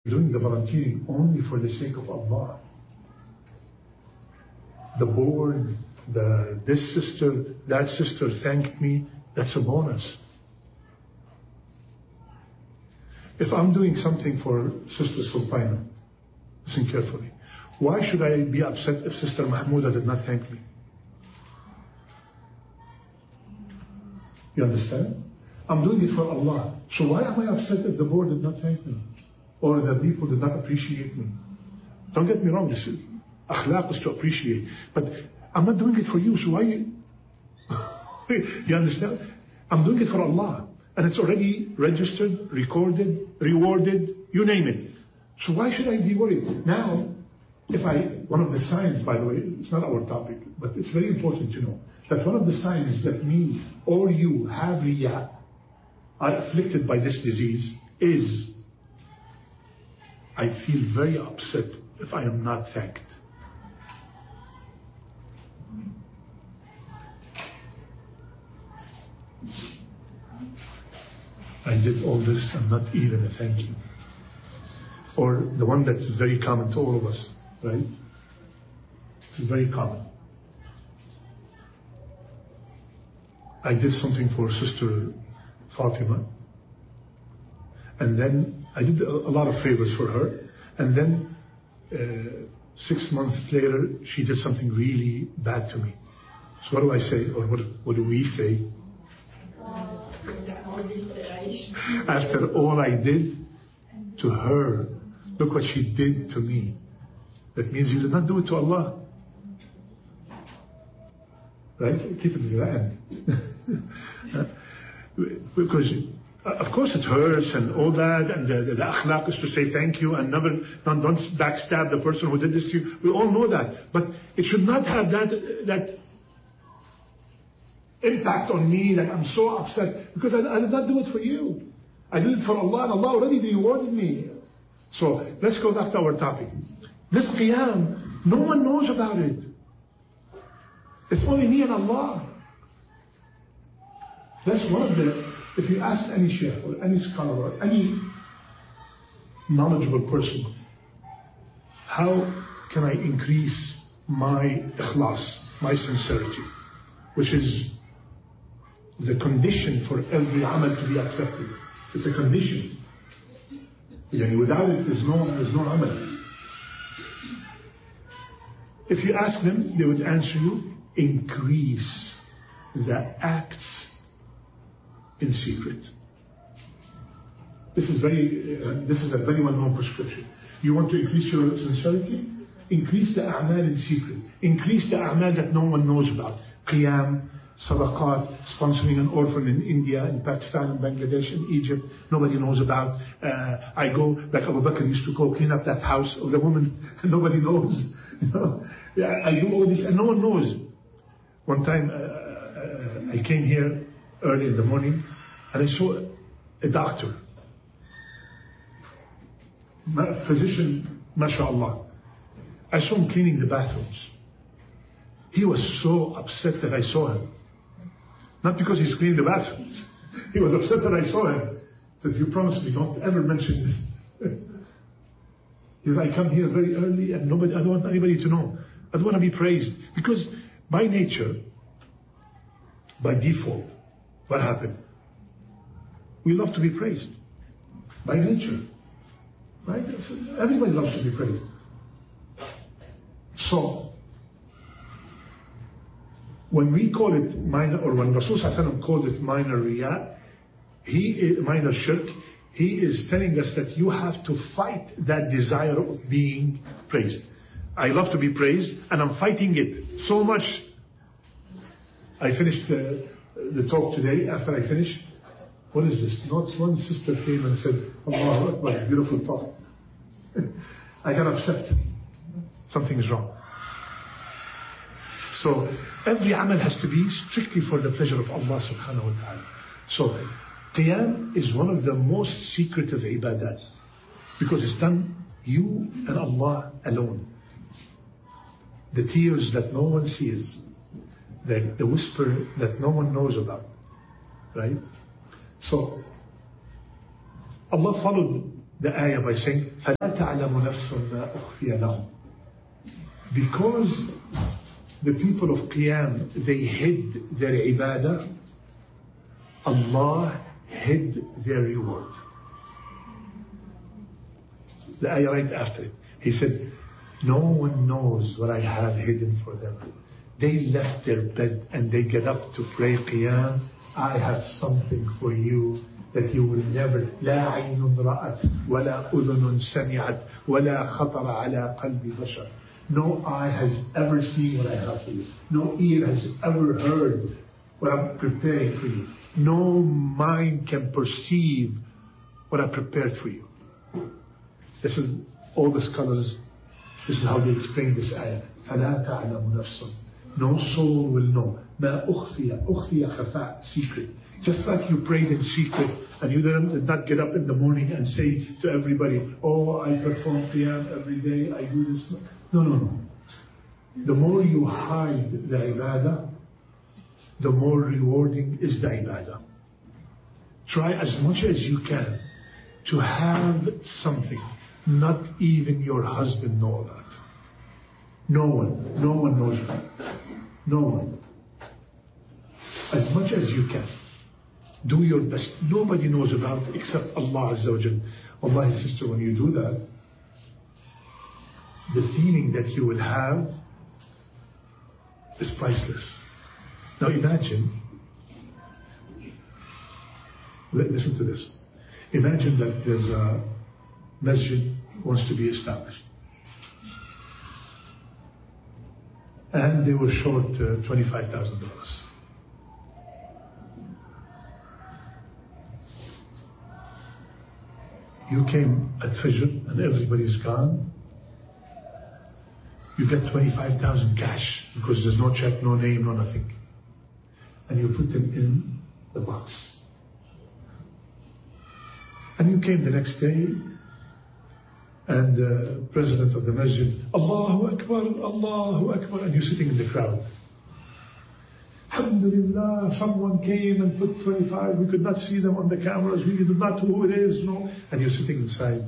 doing the volunteering only for the sake of Allah. The board, this sister, that sister thanked me, that's a bonus. If I'm doing something for Sister Sultana, listen carefully, why should I be upset if Sister Mahmouda did not thank me? You understand? I'm doing it for Allah. So why am I upset if the board did not thank me? Or the people did not appreciate me? Don't get me wrong, this is, akhlaq is to appreciate. But I'm not doing it for you, so why you... You understand? I'm doing it for Allah. And it's already registered, recorded, rewarded, you name it. So why should I be worried? Now, one of the signs, by the way, it's not our topic, but it's very important to know, that one of the signs that me or you have riyah, are afflicted by this disease, is I feel very upset if I am not thanked. I did all this and not even a thank you. Or the one that's very common to all of us, right? It's very common. I did something for Sister Fatima, and then I did a lot of favors for her, and then 6 months later she did something really bad to me. So what do I say, or what do we say? After all I did to her, look what she did to me. That means you did not do it to Allah, right? Keep it to the end. Because of course it hurts and all that, and the akhlaq is to say thank you and don't backstab the person who did this to you. We all know that, but it should not have that impact on me that I'm so upset, because I did not do it for you. I did it for Allah, and Allah already rewarded me. So let's go back to our topic. This qiyam, no one knows about it. It's only me and Allah. That's one of the, if you ask any sheikh or any scholar or any knowledgeable person, how can I increase my ikhlas, my sincerity, which is the condition for every amal to be accepted. It's a condition. Without it, there's no amal. If you ask them, they would answer you, increase the acts in secret. This is a very well-known prescription. You want to increase your sincerity? Increase the a'mal in secret. Increase the a'mal that no one knows about. Qiyam, sadaqat, sponsoring an orphan in India, in Pakistan, in Bangladesh, in Egypt, nobody knows about. I go, like Abu Bakr used to go clean up that house of the woman, nobody knows. I do all this and no one knows. One time I came here early in the morning and I saw a doctor, a physician, mashallah. I saw him cleaning the bathrooms. He was so upset that I saw him. Not because he's cleaning the bathrooms. He was upset that I saw him. He said, you promised me don't ever mention this. He said, I come here very early and I don't want anybody to know. I don't want to be praised. Because by nature, by default, what happened? We love to be praised. By nature. Right? Everybody loves to be praised. So, when we call it minor, or when Rasul ﷺ called it minor riyah, minor shirk, he is telling us that you have to fight that desire of being praised. I love to be praised, and I'm fighting it so much. I finished the talk today. After I finished, what is this? Not one sister came and said, Allahu Akbar, beautiful talk. I got upset. Something is wrong. So every amal has to be strictly for the pleasure of Allah subhanahu wa ta'ala. So qiyam is one of the most secretive ibadat, because it's done you and Allah alone. The tears that no one sees, the whisper that no one knows about, right? So Allah followed the ayah by saying, فَلَا تَعْلَمُ نَفْسٌ مَا أُخْفِيَ لَهُمْ. Because the people of Qiyam, they hid their ibadah, Allah hid their reward. The ayah right after it, He said, no one knows what I have hidden for them. They left their bed and they get up to pray Qiyam. I have something for you that you will never, لا عين رأت ولا أذن سمعت ولا خطر على قلب بشر. No eye has ever seen what I have for you. No ear has ever heard what I'm preparing for you. No mind can perceive what I prepared for you. This is all the scholars, this is how they explain this ayah. فَلَا تَعْلَمُ نَفْسٌ. No soul will know. مَا أُخْفِيَ خَفَاء, secret. Just like you prayed in secret and you did not get up in the morning and say to everybody, oh, I perform Qiyam every day, I do this. No. The more you hide the ibadah, the more rewarding is the ibadah. Try as much as you can to have something not even your husband know about. No one knows about it. No one. As much as you can. Do your best. Nobody knows about it except Allah Azza wa Jal. Wallahi, sister, when you do that, the feeling that you will have is priceless. Now imagine, listen to this. Imagine that there's a masjid wants to be established. And they were short $25,000. You came at Fajr and everybody's gone. You get 25,000 cash because there's no check, no name, no nothing. And you put them in the box. And you came the next day and the president of the masjid, Allahu Akbar, Allahu Akbar, and you're sitting in the crowd. Alhamdulillah, someone came and put 25, we could not see them on the cameras, we did not know who it is, no. And you're sitting inside.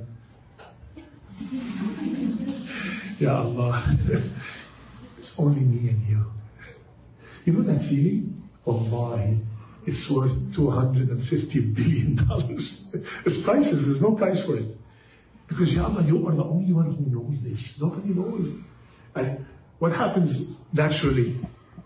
Ya Allah, it's only me and you. You know that feeling? Wallahi, it's worth $250 billion. It's priceless, there's no price for it. Because Ya Allah, you are the only one who knows this. Nobody knows. And what happens naturally?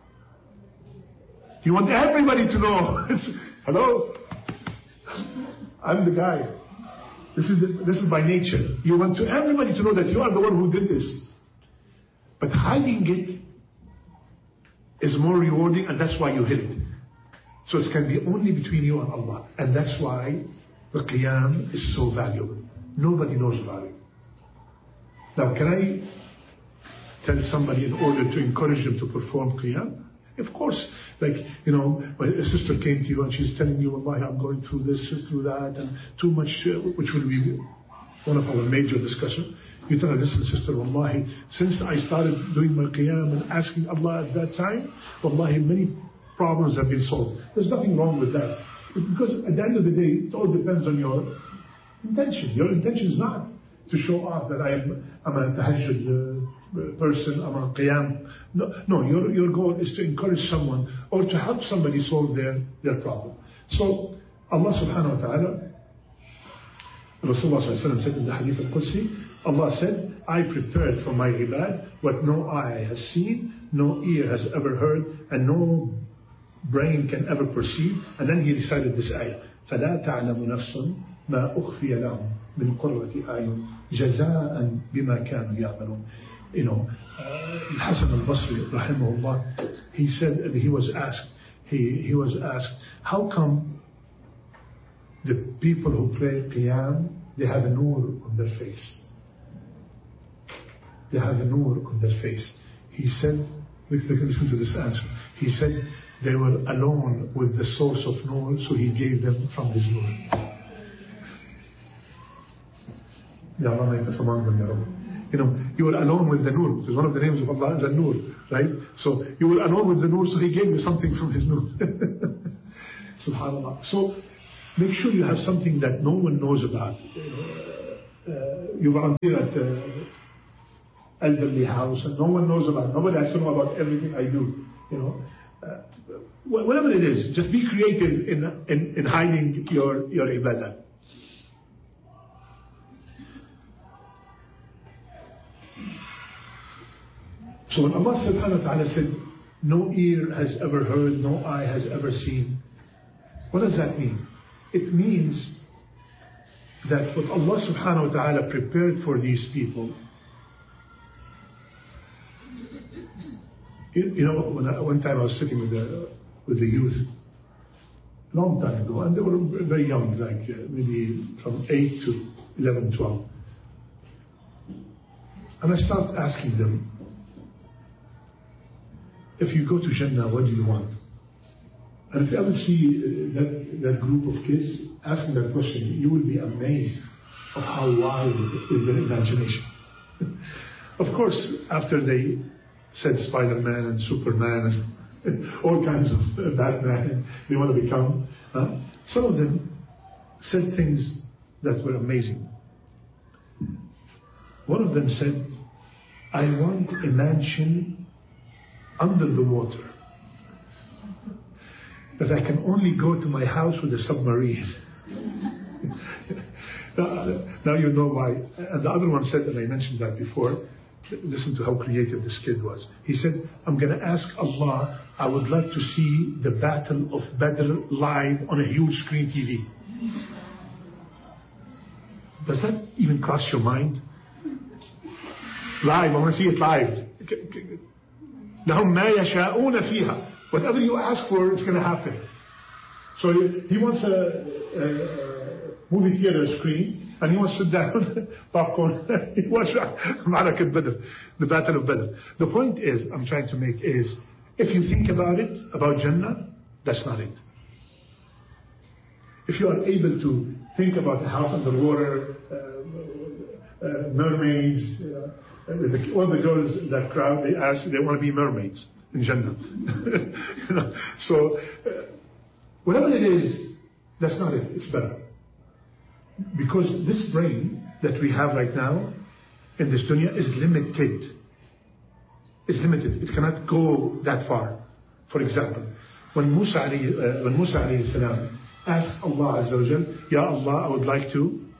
You want everybody to know. Hello? I'm the guy. This is by nature. You want everybody to know that you are the one who did this. But hiding it is more rewarding, and that's why you hid it. So it can be only between you and Allah. And that's why the Qiyam is so valuable. Nobody knows about it. Now, can I tell somebody in order to encourage them to perform Qiyam? Of course, like, when a sister came to you and she's telling you, Wallahi, I'm going through this, through that, and too much, which will be one of our major discussions. You tell her, listen, sister, Wallahi, since I started doing my Qiyam and asking Allah at that time, Wallahi, many problems have been solved. There's nothing wrong with that. Because at the end of the day, it all depends on your intention. Your intention is not to show off that I'm a tahajjud person, I'm a qiyam. No, your goal is to encourage someone or to help somebody solve their problem. So Allah subhanahu wa ta'ala, Rasulullah said in the hadith al-Qudsi, Allah said, I prepared for my ibad what no eye has seen, no ear has ever heard, and no brain can ever perceive. And then he recited this ayah, فَلَا تَعْلَمُ نَفْسٌ مَا أُخْفِيَ لَهُمْ مِنْ قُرَّةِ أَعْيُنٍ جَزَاءً بِمَا كَانُوا يَعْمَلُونَ. Al-Hasan al-Basri, rahimahullah, he said, he was asked, how come the people who pray Qiyam, they have a nur on their face? They have a nur on their face. He said, listen to this answer. He said, they were alone with the source of nur, so he gave them from his nur. Ya Allah, make us among them, Ya Rabbi. You were alone with the nur, because one of the names of Allah is An-Nur, right? So you were alone with the nur, so he gave you something from his nur. SubhanAllah. So make sure you have something that no one knows about. you volunteer at elderly house and no one knows about, nobody has to know about everything I do, you know. Whatever it is, just be creative in hiding your ibadah. So when Allah subhanahu wa ta'ala said, no ear has ever heard, no eye has ever seen, what does that mean? It means that what Allah subhanahu wa ta'ala prepared for these people, you know, one time I was sitting with the youth, long time ago, and they were very young, like maybe from 8 to 11, 12. And I started asking them, if you go to Jannah, what do you want? And if you ever see that group of kids asking that question, you will be amazed of how wild is their imagination. Of course, after they said Spider-Man and Superman and all kinds of Batman they want to become, some of them said things that were amazing. One of them said, I want a mansion under the water, but I can only go to my house with a submarine. Now you know why. And the other one said, and I mentioned that before, listen to how creative this kid was. He said, I'm going to ask Allah, I would like to see the Battle of Badr live on a huge screen TV. Does that even cross your mind? Live, I want to see it live. لهم ما يشاءون فيها. Whatever you ask for, it's going to happen. So he wants a movie theater screen, and he wants to sit down, popcorn, he watch Ma'arakat Badr, the Battle of Badr. The point is, I'm trying to make is, if you think about it, about Jannah, that's not it. If you are able to think about a house underwater, mermaids, all the girls in that crowd, they want to be mermaids in Jannah. You know? So, whatever it is, that's not it. It's better. Because this brain that we have right now in this dunya is limited. It's limited. It cannot go that far. For example, when Musa alayhi salam asked Allah Azza wa Jal, Ya Allah, I would like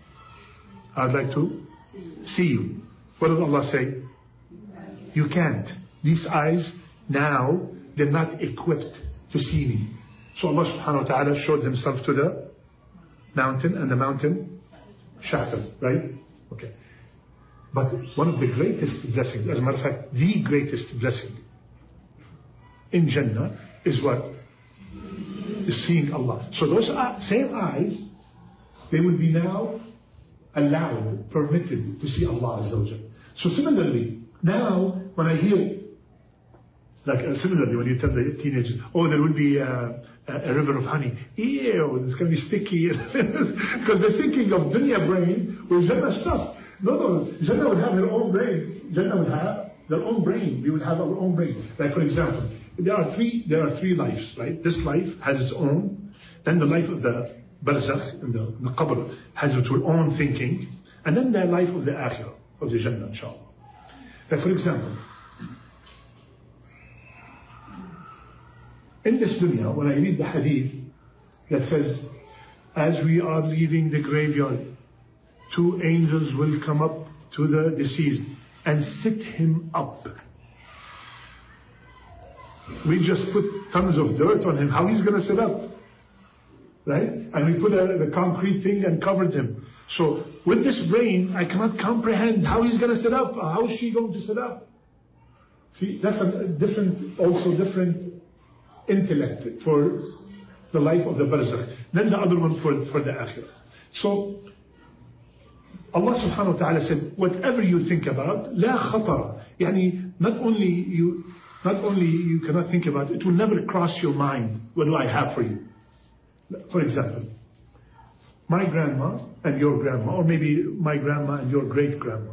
to see you. What did Allah say? You can't. These eyes now, they're not equipped to see me. So Allah subhanahu wa ta'ala showed himself to the mountain, and the mountain shattered, right? Okay. But one of the greatest blessings, as a matter of fact, the greatest blessing in Jannah is what? Is seeing Allah. So those same eyes, they will be now allowed, permitted to see Allah Azza wa Jal. So similarly, now when I hear, like similarly when you tell the teenagers, oh, there will be a river of honey, ew, it's going to be sticky, because they're thinking of dunya brain with Jannah stuff. No, Jannah would have their own brain. Jannah would have their own brain. We would have our own brain. Like for example, there are three lives, right? This life has its own. Then the life of the barzakh, and the qabr, has its own thinking. And then the life of the akhirah, of the Jannah, inshallah. Like for example, in this dunya, when I read the hadith that says, as we are leaving the graveyard, 2 angels will come up to the deceased and sit him up. We just put tons of dirt on him. How he's going to sit up? Right? And we put the concrete thing and covered him. So with this brain, I cannot comprehend how he's going to sit up. How is she going to sit up? See, that's a different intellect for the life of the barzakh. Then the other one for the akhirah. So Allah subhanahu wa ta'ala said, whatever you think about, لا خطر. Yani, not only you cannot think about it, it will never cross your mind. What do I have for you? For example, my grandma and your grandma, or maybe my grandma and your great-grandma.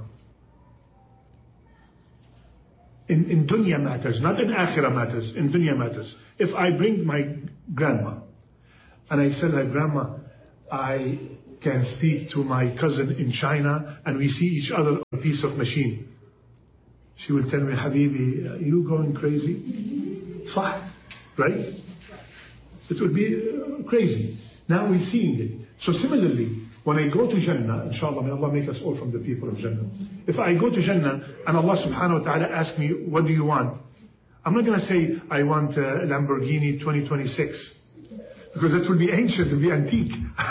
In dunya matters, not in akhirah matters, in dunya matters. If I bring my grandma and I tell her, Grandma, I can speak to my cousin in China and we see each other on a piece of machine. She will tell me, Habibi, are you going crazy? Sah, right? It would be crazy. Now we're seeing it. So similarly, when I go to Jannah, inshallah, may Allah make us all from the people of Jannah. If I go to Jannah and Allah subhanahu wa ta'ala asks me, what do you want? I'm not going to say, I want a Lamborghini 2026. Because that will be ancient, it will be antique.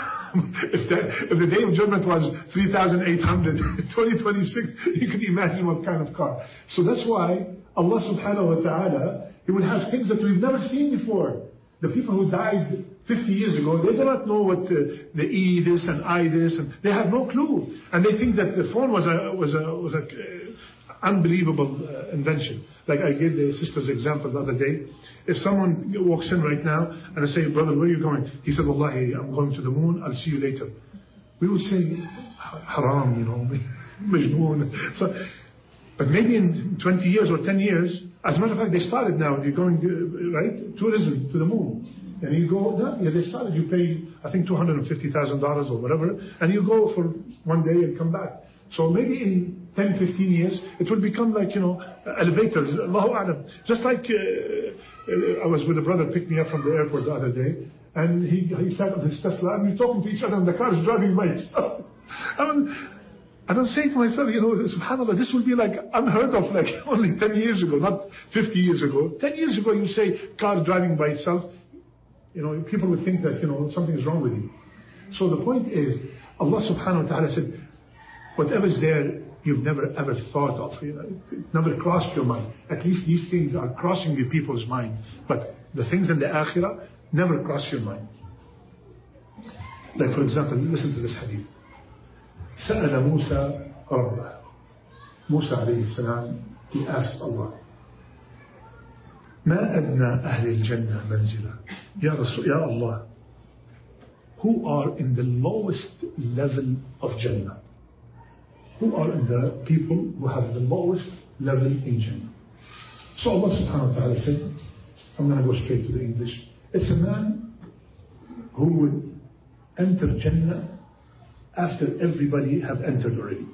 if the day of judgment was 3,800, 2026, you can imagine what kind of car. So that's why Allah subhanahu wa ta'ala, He will have things that we've never seen before. The people who died 50 years ago, they do not know what the E this and I this, and they have no clue. And they think that the phone was a unbelievable invention. Like I gave the sister's example the other day. If someone walks in right now and I say, brother, where are you going? He said, Wallahi, I'm going to the moon. I'll see you later. We would say, haram, majnoon. So, but maybe in 20 years or 10 years, as a matter of fact, they started now. You're going, right, tourism to the moon. And you go, yeah, they started. You pay, I think, $250,000 or whatever, and you go for one day and come back. So maybe in 10, 15 years, it will become like, elevators. Allahu A'lam. Just like I was with a brother, picked me up from the airport the other day, and he sat on his Tesla, and we're talking to each other, and the car is driving by itself. And I'm saying to myself, subhanAllah, this will be like unheard of, like only 10 years ago, not 50 years ago. 10 years ago, you say car driving by itself, people would think that, something is wrong with you. So the point is, Allah subhanahu wa ta'ala said, whatever's there, you've never ever thought of. It never crossed your mind. At least these things are crossing the people's mind. But the things in the akhirah never cross your mind. Like for example, listen to this hadith. سأل موسى ربه. Musa alayhi salam, he asked Allah, ما أدنى أهل الجنة منزلا. Ya Allah, who are in the lowest level of Jannah? Who are the people who have the lowest level in Jannah? So Allah subhanahu wa ta'ala said, I'm going to go straight to the English. It's a man who will enter Jannah after everybody have entered already.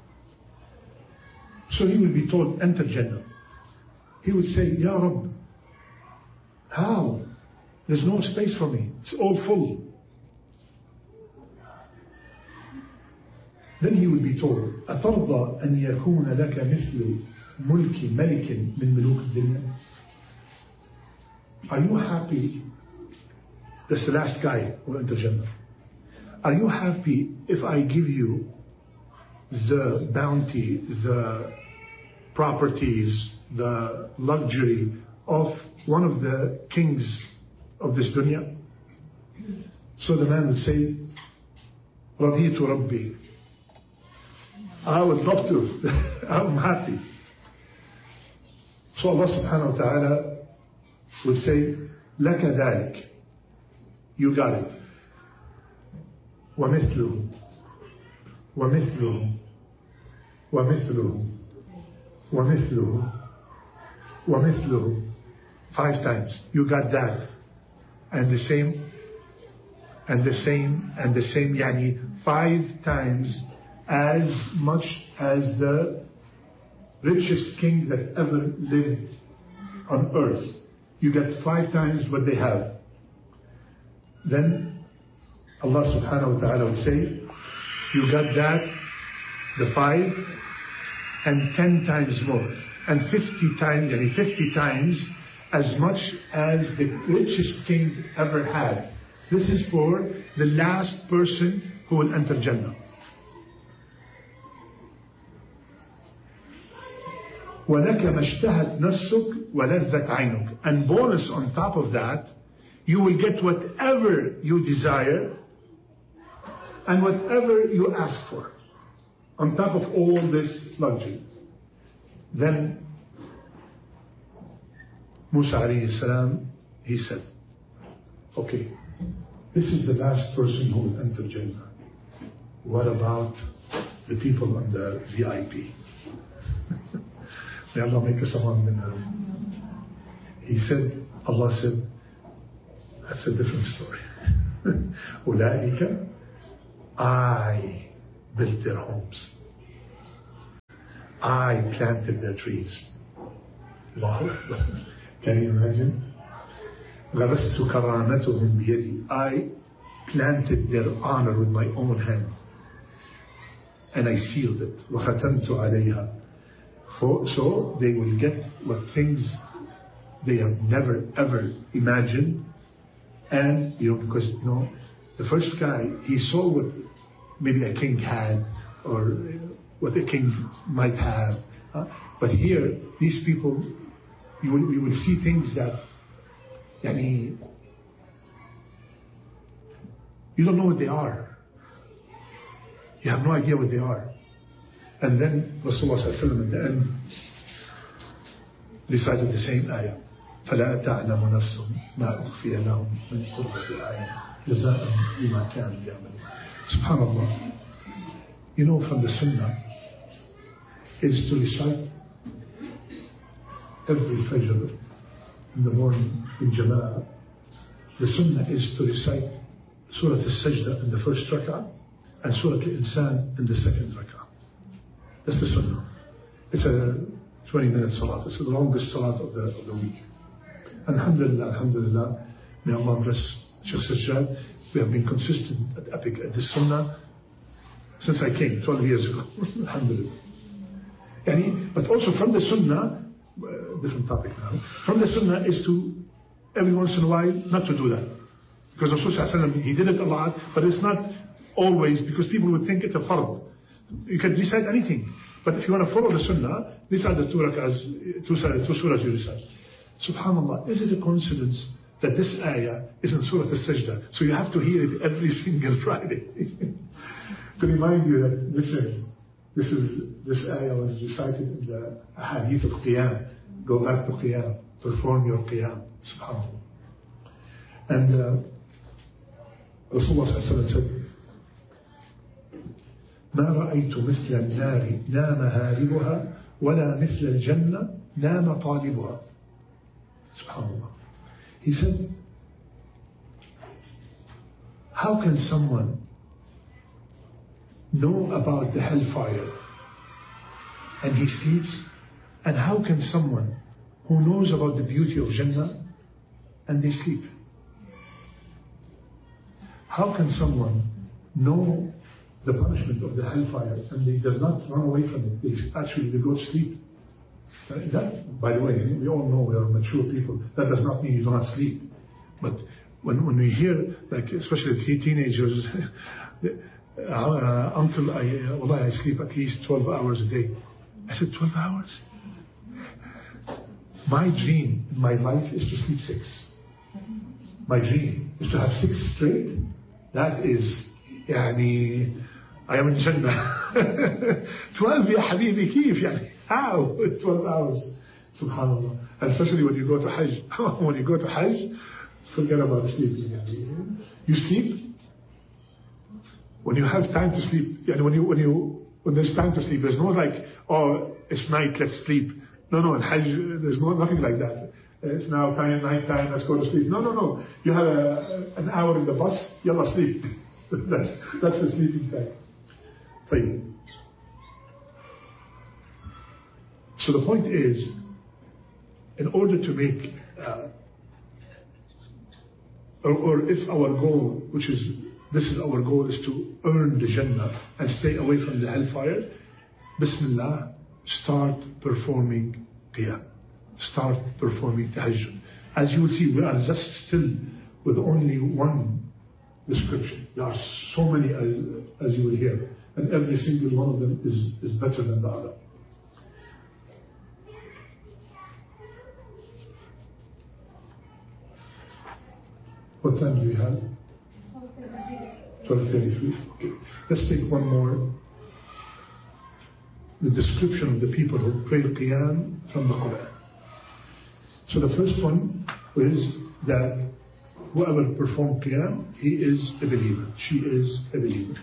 So he will be told, enter Jannah. He would say, Ya Rabb, how? There's no space for me. It's all full. Then he would be told, أترضى أن يكون لك مثل ملك ملك من ملوك الدنيا? Are you happy? That's the last guy who will enter Jannah. Are you happy if I give you the bounty, the properties, the luxury of one of the kings of this dunya? So the man would say, رضيت ربي. I would love to. I'm happy. So Allah subhanahu wa ta'ala would say, لك ذلك. You got it. ومثله ومثله ومثله ومثله ومثله. 5 times. You got that. And the same, and the same, and the same. Yani 5 times as much as the richest king that ever lived on earth. You get 5 times what they have. Then Allah subhanahu wa ta'ala would say, you got that, the 5, and 10 times more. And 50 times, yani 50 times as much as the richest king ever had. This is for the last person who will enter Jannah. وَلَكَ مَا اشْتَهَتْ نَفْسُكَ وَلَذَّتْ عَيْنُكَ. And bonus on top of that, you will get whatever you desire and whatever you ask for, on top of all this luxury. Then Musa alayhi salam, he said, okay, this is the last person who will enter Jannah. What about the people on the VIP? May Allah make us among them. He said, Allah said, that's a different story. أولئك I built their homes. I planted their trees. Wow. Can you imagine? غرست كرامتهم بيدي. I planted their honor with my own hand. And I sealed it. وختمت عليها. So they will get what things they have never ever imagined. And, because, the first guy, he saw what maybe a king had, or what a king might have. But here, these people, you will see things that, you don't know what they are. You have no idea what they are. And then Rasulullah sallallahu alaihi wasallam at the end recited the same ayah. فلا تعلم نفس ما أخفي لهم من قرة أعين جزاء بما كانوا يعملون. Subhanallah. From the Sunnah is to recite every Fajr in the morning in Jama'ah. The Sunnah is to recite Surah Al-Sajda in the first rak'ah and Surah Al-Insan in the second rak'ah. That's the Sunnah. It's a 20-minute salat. It's the longest salat of the week. Alhamdulillah, may Allah bless Sheikh Sajjad. We have been consistent at Epic at this Sunnah since I came 12 years ago. Alhamdulillah. But also from the Sunnah, different topic now, from the Sunnah is to, every once in a while, not to do that. Because Rasulullah, he did it a lot, but it's not always, because people would think it's a fard. You can recite anything. But if you want to follow the Sunnah, these are the two surahs you recite. Subhanallah, is it a coincidence that this ayah is in Surah Al-Sajda? So you have to hear it every single Friday. To remind you that, listen, this ayah was recited in the Hadith of Qiyam. Go back to Qiyam. Perform your Qiyam. Subhanallah. And Rasulullah sallallahu said, ما رأيت مثل النار نام هاربها ولا مثل الجنة نام طالبها. Subhanallah. He said, how can someone know about the hellfire and he sleeps? And how can someone who knows about the beauty of Jannah and they sleep? How can someone know the punishment of the hellfire and they does not run away from it? They go to sleep. That, by the way, we all know we are mature people. That does not mean you do not sleep. But when we hear, like especially teenagers, Uncle, I sleep at least 12 hours a day. I said, 12 hours? My dream in my life is to sleep 6. My dream is to have 6 straight. That is, I am in Jannah. 12 ya habibi kif, how? 12 hours. Subhanallah. And especially when you go to Hajj. When you go to Hajj, forget about sleeping. You sleep when you have time to sleep. When there's time to sleep, there's no like, oh, it's night, let's sleep. No, in Hajj, there's nothing like that. It's now night time, let's go to sleep. No. You have an hour in the bus, yalla sleep. That's the sleeping time. Fine. So the point is, in order to make, or if our goal, this is our goal, is to earn the Jannah and stay away from the hellfire, Bismillah, start performing Qiyam. Start performing Tahajjud. As you will see, we are just still with only one description. There are so many as you will hear. And every single one of them is better than the other. What time do we have? 12:33. Okay. Let's take one more. The description of the people who pray Qiyam from the Quran. So the first one is that whoever performed Qiyam, he is a believer. She is a believer.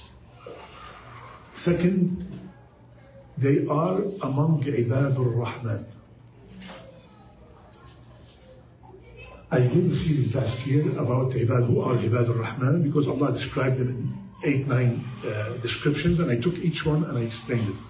Second, they are among Ibadur Rahman. I did a series last year about who are Ibadur Rahman, because Allah described them 8, 9 descriptions, and I took each one and I explained it.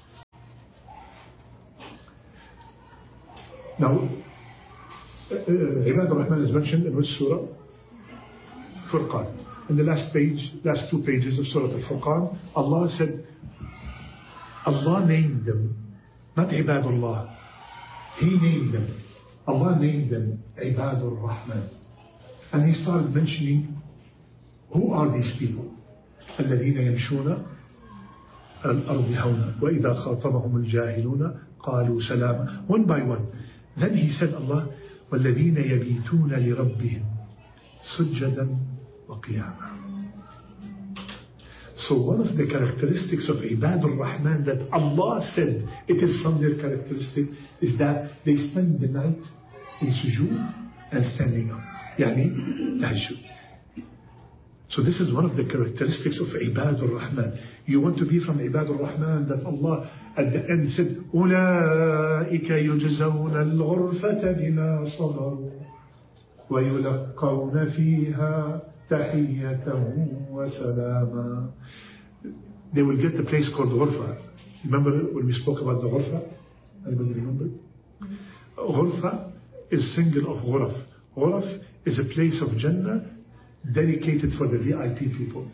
Now, Ibad al-Rahman is mentioned in which surah? Furqan. In the last 2 pages of Surah Al-Furqan, Allah said, Allah named them, not Ibadullah. He named them. Allah named them Ibadur Rahman. And He started mentioning who are these people. الذين يمشون الأرض هونا وإذا خاطبهم الجاهلون قالوا سلاما. One by one. Then He said, Allah, والذين يبيتون لربهم سجدا وقياما. So one of the characteristics of Ibadur Rahman that Allah said it is from their characteristic is that they spend the night in sujood and standing up. Yani tahajjud. So this is one of the characteristics of Ibadur Rahman. You want to be from Ibadur Rahman that Allah at the end said, أولئك يجزون الغرفة بما صبروا ويلقون فيها تحية وسلاما. They will get the place called Ghurfa. Remember when we spoke about the Ghurfa? Anybody remember? Ghurfa is single of Ghuraf. Ghuraf is a place of Jannah dedicated for the VIP people.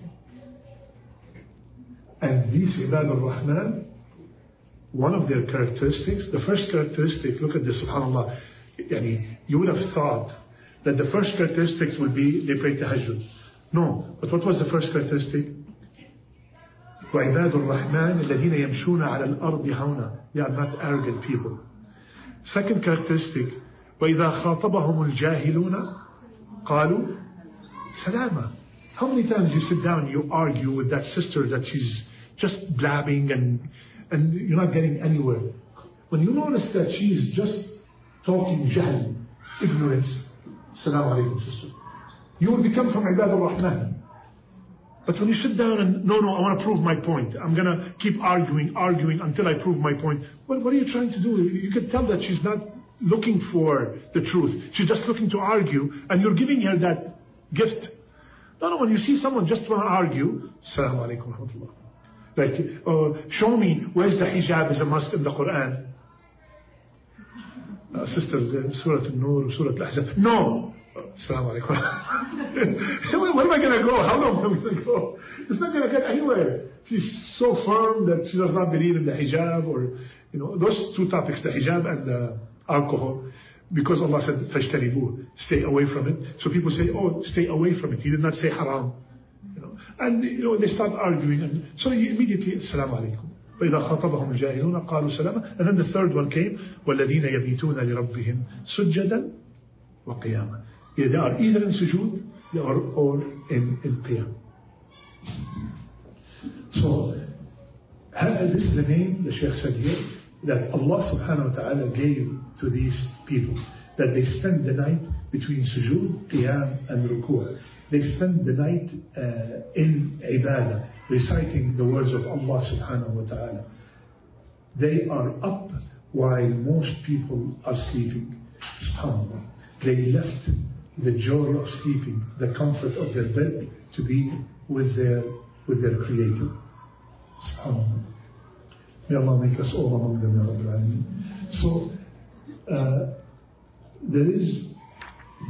And these Ibad al-Rahman, one of their characteristics, the first characteristic, look at this, subhanAllah, yani, you would have thought that the first characteristics would be they pray tahajjud. No, but what was the first characteristic? وَعِبَادُ الرَّحْمَنِ الَّذِينَ يَمْشُونَ عَلَى الْأَرْضِ هَوْنًا. They are not arrogant people. Second characteristic, وَإِذَا خَاطَبَهُمُ الْجَاهِلُونَ قَالُوا سَلَامًا. How many times you sit down and you argue with that sister that she's just blabbing and you're not getting anywhere? When you notice that she's just talking jahl, ignorance, Assalamu alaikum, sister, you will become from Ibad al-Rahman. But when you sit down and, no, I want to prove my point. I'm going to keep arguing until I prove my point. What are you trying to do? You can tell that she's not looking for the truth. She's just looking to argue, and you're giving her that gift. No, when you see someone just want to argue, Assalamu alaikum wa rahmatullah. Like, show me where's the hijab is a must in the Quran. Sister, Surah Al-Nur, Surah Al-Ahzab. No! Assalamu alaikum. Where am I going to go? How long am I going to go? It's not going to get anywhere. She's so firm that she does not believe in the hijab, or, those 2 topics, the hijab and the alcohol, because Allah said, فَاجْتَنِبُوهُ, stay away from it. So people say, oh, stay away from it. He did not say haram. And, they start arguing. And so immediately, Assalamu alaikum. وَإِذَا خَاطَبَهُمُ الْجَاهِلُونَ قَالُوا سَلَامًا. And then the third one came, وَالَّذِينَ يَبِيتُونَ لِرَبِّهِمْ سُجَّدًا وَقِيَامًا. Yeah, they are either in sujood, they are all in qiyam. So, this is the name the Shaykh said here, that Allah subhanahu wa ta'ala gave to these people, that they spend the night between sujood, qiyam and ruku'. They spend the night in ibadah, reciting the words of Allah subhanahu wa ta'ala. They are up while most people are sleeping. SubhanAllah. They left the joy of sleeping, the comfort of their bed, to be with their Creator. SubhanAllah. May Allah make us all among them, Ya Rabbil Alameen. So, there is